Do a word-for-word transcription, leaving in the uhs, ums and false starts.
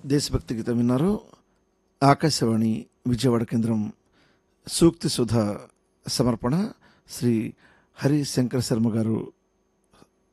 దేశభక్తి గీతం విన్నారు. ఆకాశవాణి విజయవాడ కేంద్రం. సూక్తి సుధా సమర్పణ శ్రీ హరి శంకర శర్మ గారు.